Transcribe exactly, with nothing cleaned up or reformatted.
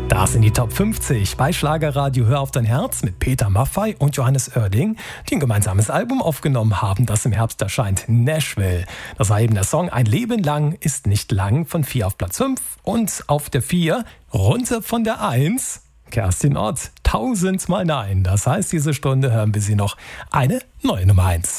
Das sind die Top fünfzig bei Schlagerradio Hör auf dein Herz mit Peter Maffay und Johannes Oerding, die ein gemeinsames Album aufgenommen haben, das im Herbst erscheint, Nashville. Das war eben der Song Ein Leben lang ist nicht lang von vier auf Platz fünf und auf der vier runter von der eins Kerstin Ott, tausendmal nein. Das heißt, diese Stunde hören wir sie noch eine neue Nummer eins.